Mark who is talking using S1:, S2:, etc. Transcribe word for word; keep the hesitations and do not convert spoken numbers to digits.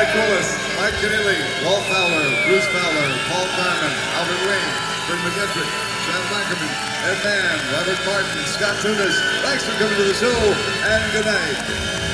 S1: Mike Willis, Mike Keneally, Walt Fowler, Bruce Fowler, Paul Garman, Albert Wayne, Fred McGettrick, Sam Ackerman, Ed Mann, Robert Martin, Scott Tunis. Thanks for coming to the show, and good night.